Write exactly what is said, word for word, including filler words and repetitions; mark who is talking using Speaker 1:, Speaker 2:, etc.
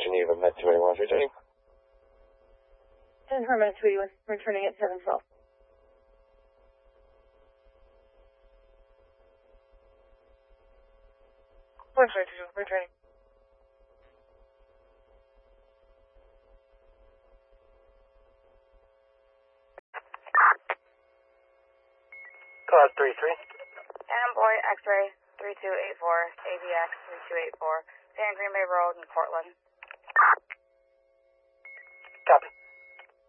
Speaker 1: Geneva, Met two eighty-one, returning.
Speaker 2: ten for Met two eighty-one, returning at seven twelve. one five two, returning.
Speaker 3: Class three three.
Speaker 4: Amboy X-ray three two eight four, A B X three two eight four, San Green Bay Road in Cortland.
Speaker 3: Copy.